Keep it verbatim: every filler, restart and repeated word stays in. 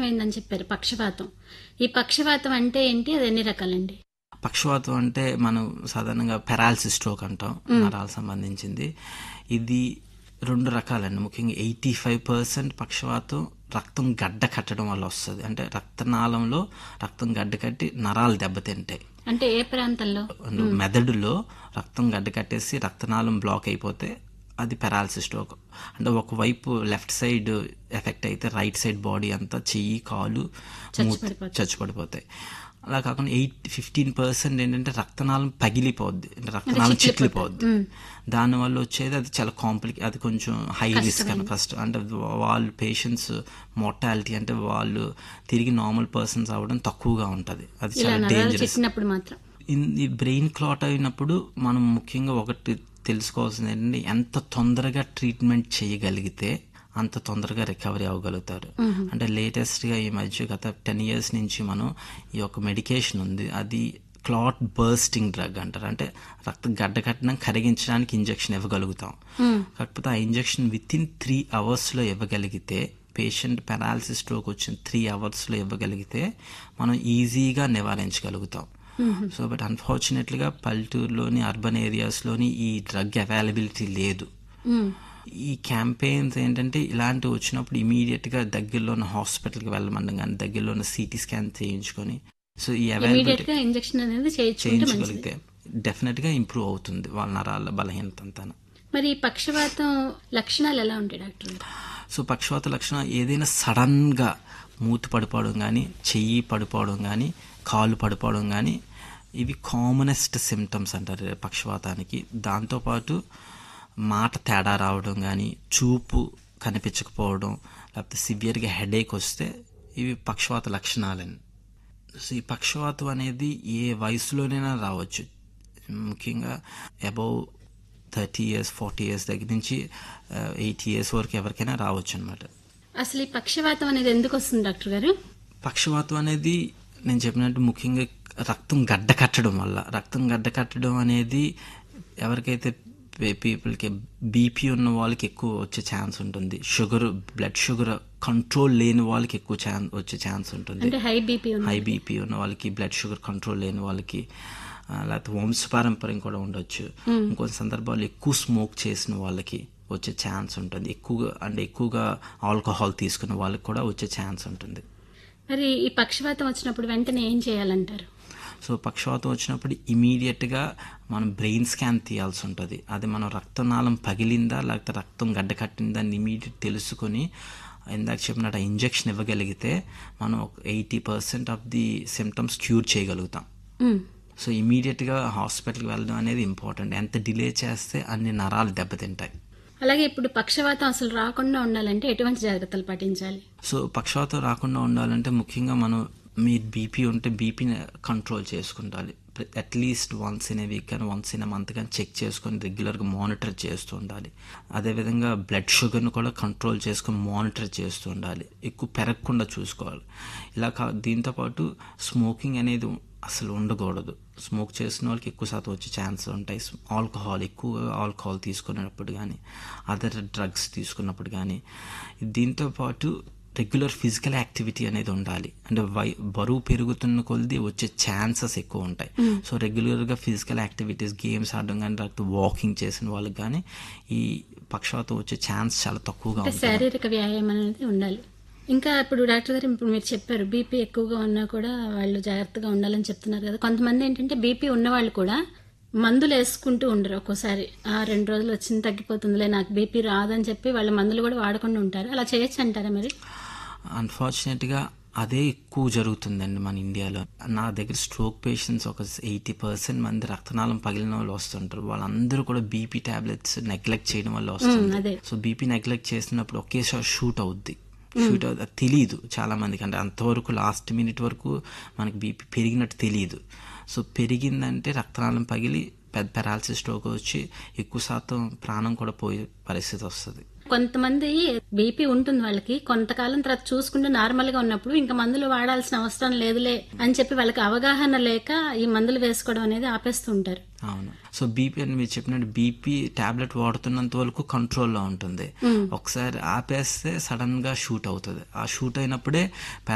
అర్థమైందని చెప్పారు, పక్షవాతం. ఈ పక్షవాతం అంటే ఏంటి, అది ఎన్ని రకాలండి? పక్షవాతం అంటే మనం సాధారణంగా పెరాలసిస్ స్ట్రోక్ అంటాం, నరాలకు సంబంధించింది. ఇది రెండు రకాలండి. ముఖ్యంగా ఎయిటీ ఫైవ్ పర్సెంట్ పక్షవాతం రక్తం గడ్డ కట్టడం వల్ల వస్తుంది. అంటే రక్తనాళంలో రక్తం గడ్డ కట్టి నరాలు దెబ్బతింటాయి. అంటే ఏ ప్రాంతంలో? మెదడులో రక్తం గడ్డ కట్టేసి రక్తనాళం బ్లాక్ అయిపోతే అది పెరాలసిస్ స్ట్రోక్. అంటే ఒకవైపు లెఫ్ట్ సైడ్ ఎఫెక్ట్ అయితే రైట్ సైడ్ బాడీ అంతా చెయ్యి కాలు చచ్చిపడిపోతాయి. అలా కాకుండా ఎయిట్ ఫిఫ్టీన్ పర్సెంట్ ఏంటంటే రక్తనాళం పగిలిపోద్ది, అంటే రక్తనాళం చిట్లిపోద్ది. దానివల్ల వచ్చేది అది చాలా కాంప్లికే, అది కొంచెం హై రిస్క్ అని కష్టం. అంటే వాళ్ళు పేషెంట్స్ మోర్టాలిటీ అంటే వాళ్ళు తిరిగి నార్మల్ పర్సన్స్ అవ్వడం తక్కువగా ఉంటుంది. అది చాలా డేంజరస్. ఈ బ్రెయిన్ క్లాట్ అయినప్పుడు మనం ముఖ్యంగా ఒకటి తెలుసుకోవాల్సింది ఏంటంటే ఎంత తొందరగా ట్రీట్మెంట్ చేయగలిగితే అంత తొందరగా రికవరీ అవ్వగలుగుతారు. అంటే లేటెస్ట్గా ఈ మధ్య గత టెన్ ఇయర్స్ నుంచి మనం ఈ యొక్క మెడికేషన్ ఉంది, అది క్లాట్ బర్స్టింగ్ డ్రగ్ అంటారు. అంటే రక్తం గడ్డ కట్టిన కరిగించడానికి ఇంజెక్షన్ ఇవ్వగలుగుతాం. కాకపోతే ఆ ఇంజెక్షన్ విత్ ఇన్ త్రీ అవర్స్లో ఇవ్వగలిగితే, పేషెంట్ పెరాలసిస్ స్ట్రోక్ వచ్చిన త్రీ అవర్స్లో ఇవ్వగలిగితే మనం ఈజీగా నివారించగలుగుతాం. సో బట్ అన్ఫార్చునేట్లీగా పల్లెటూరులోని అర్బన్ ఏరియాస్లోని ఈ డ్రగ్ అవైలబిలిటీ లేదు. ఈ క్యాంపెయిన్స్ ఏంటంటే ఇలాంటివి వచ్చినప్పుడు ఇమీడియట్గా దగ్గరలో ఉన్న హాస్పిటల్కి వెళ్ళమని కానీ దగ్గరలో ఉన్న సిటీ స్కాన్ చేయించుకొని సో ఈ అవైలబిలిటీ ఇంజెక్షన్ అనేది చేయించగలిగితే డెఫినెట్గా ఇంప్రూవ్ అవుతుంది వాళ్ళ నరాల బలహీనత అంతా. మరి పక్షవాతం లక్షణాలు ఎలా ఉంటాయి డాక్టర్? సో పక్షవాత లక్షణం ఏదైనా సడన్గా మూతి పడిపోవడం కానీ, చెయ్యి పడిపోవడం కానీ, కాలు పడిపోవడం కానీ, ఇవి కామనెస్ట్ సిమ్టమ్స్ అంటారు పక్షవాతానికి. దాంతోపాటు మాట తేడా రావడం కానీ, చూపు కనిపించకపోవడం, లేకపోతే సివియర్గా హెడేక్ వస్తే ఇవి పక్షవాత లక్షణాలని. సో ఈ పక్షవాతం అనేది ఏ వయసులోనైనా రావచ్చు. ముఖ్యంగా above thirty years forty years దగ్గర నుంచి ఎయిటీ ఇయర్స్ వరకు ఎవరికైనా రావచ్చు అనమాట. అసలు ఈ పక్షవాతం అనేది ఎందుకు వస్తుంది డాక్టర్ గారు? పక్షవాతం అనేది నేను చెప్పినట్టు ముఖ్యంగా రక్తం గడ్డ కట్టడం వల్ల. రక్తం గడ్డ కట్టడం అనేది ఎవరికైతే పీపుల్కి బీపీ ఉన్న వాళ్ళకి ఎక్కువ వచ్చే ఛాన్స్ ఉంటుంది. షుగర్ బ్లడ్ షుగర్ కంట్రోల్ లేని వాళ్ళకి ఎక్కువ ఛాన్స్ వచ్చే ఛాన్స్ ఉంటుంది. హై బీపీ హై బీపీ ఉన్న వాళ్ళకి, బ్లడ్ షుగర్ కంట్రోల్ లేని వాళ్ళకి, లేకపోతే వంశపారంపర్యం కూడా ఉండొచ్చు. ఇంకొన్ని సందర్భాలు ఎక్కువ స్మోక్ చేసిన వాళ్ళకి వచ్చే ఛాన్స్ ఉంటుంది. ఎక్కువగా అంటే ఎక్కువగా ఆల్కహాల్ తీసుకున్న వాళ్ళకి కూడా వచ్చే ఛాన్స్ ఉంటుంది. మరి ఈ పక్షవాతం వచ్చినప్పుడు వెంటనే ఏం చేయాలంటారు? సో పక్షవాతం వచ్చినప్పుడు ఇమీడియట్గా మనం బ్రెయిన్ స్కాన్ తీయాల్సి ఉంటుంది. అది మనం రక్తనాళం పగిలిందా లేకపోతే రక్తం గడ్డ కట్టిందా అని ఇమీడియట్ తెలుసుకొని ఇందాక చెప్పినట్టు ఇంజెక్షన్ ఇవ్వగలిగితే మనం eighty percent of the symptoms cure చేయగలుగుతాం. సో ఇమీడియట్గా హాస్పిటల్కి వెళ్ళడం అనేది ఇంపార్టెంట్. ఎంత డిలే చేస్తే అన్ని నరాలు దెబ్బతింటాయి. అలాగే ఇప్పుడు పక్షవాతం అసలు రాకుండా ఉండాలంటే ఎటువంటి జాగ్రత్తలు పాటించాలి? సో పక్షవాతం రాకుండా ఉండాలంటే ముఖ్యంగా మనం, మీ బీపీ ఉంటే బీపీని control చేసుకుంటాలి. At least once in a week కానీ వన్స్ ఇన్ ఏ మంత్ కానీ చెక్ చేసుకొని రెగ్యులర్గా మానిటర్ చేస్తూ ఉండాలి. అదేవిధంగా బ్లడ్ షుగర్ను కూడా కంట్రోల్ చేసుకొని మానిటర్ చేస్తూ ఉండాలి. ఎక్కువ పెరగకుండా చూసుకోవాలి. ఇలా కా దీంతోపాటు స్మోకింగ్ అనేది అసలు ఉండకూడదు. స్మోక్ చేసిన వాళ్ళకి ఎక్కువ శాతం వచ్చే ఛాన్స్ ఉంటాయి. ఆల్కహాల్ ఎక్కువగా ఆల్కహాల్ తీసుకున్నప్పుడు కానీ, అదర్ డ్రగ్స్ తీసుకున్నప్పుడు కానీ. దీంతోపాటు రెగ్యులర్ ఫిజికల్ యాక్టివిటీ అనేది ఉండాలి. అంటే వై బరువు పెరుగుతున్న కొద్ది వచ్చే ఛాన్సెస్ ఎక్కువ ఉంటాయి. సో రెగ్యులర్గా ఫిజికల్ యాక్టివిటీస్, గేమ్స్ ఆడడం కానీ, లేకపోతే వాకింగ్ చేసిన వాళ్ళకి కానీ ఈ పక్షవాతం వచ్చే ఛాన్స్ చాలా తక్కువగా ఉంటుంది. శారీరక వ్యాయామం అనేది ఉండాలి. ఇంకా ఇప్పుడు డాక్టర్ గారు ఇప్పుడు మీరు చెప్పారు బీపీ ఎక్కువగా ఉన్నా కూడా వాళ్ళు జాగ్రత్తగా ఉండాలని చెప్తున్నారు కదా. కొంతమంది ఏంటంటే బీపీ ఉన్న వాళ్ళు కూడా మందులు వేసుకుంటూ ఉండరు. ఒక్కోసారి ఆ రెండు రోజులు వచ్చింది తగ్గిపోతుందిలే నాకు బీపీ రాదని చెప్పి వాళ్ళ మందులు కూడా వాడకుండా ఉంటారు. అలా చేయొచ్చు అంటారా మరి? అన్ఫార్చునేట్గా అదే ఎక్కువ జరుగుతుందండి మన ఇండియాలో. నా దగ్గర స్ట్రోక్ పేషెంట్స్ ఒక ఎయిటీ పర్సెంట్ మంది రక్తనాళం పగిలిన వాళ్ళు వస్తుంటారు. వాళ్ళందరూ కూడా బీపీ టాబ్లెట్స్ నెగ్లెక్ట్ చేయడం వల్ల వస్తుంది. సో బీపీ నెగ్లెక్ట్ చేసినప్పుడు ఒకేసారి షూట్ అవుద్ది. షూట్ అవుతుంది అది తెలియదు చాలా మందికి. అంటే అంతవరకు లాస్ట్ మినిట్ వరకు మనకి బీపీ పెరిగినట్టు తెలియదు. సో పెరిగిందంటే రక్తనాళం పగిలి పెద్ద పెరాలసిస్ స్ట్రోక్ వచ్చి ఎక్కువ శాతం ప్రాణం కూడా పోయే పరిస్థితి వస్తుంది. కొంతమంది బీపీ ఉంటుంది వాళ్ళకి, కొంతకాలం తర్వాత చూసుకుంటే నార్మల్ గా ఉన్నప్పుడు ఇంకా మందులు వాడాల్సిన అవసరం లేదులే అని చెప్పి వాళ్ళకి అవగాహన లేక ఈ మందులు వేసుకోవడం అనేది ఆపేస్తూ ఉంటారు. అవును. సో బీపీ అని మీరు చెప్పినట్టు బీపీ టాబ్లెట్ వాడుతున్నంత వరకు కంట్రోల్లో ఉంటుంది. ఒకసారి ఆపేస్తే సడన్ గా షూట్ అవుతుంది. ఆ షూట్ అయినప్పుడే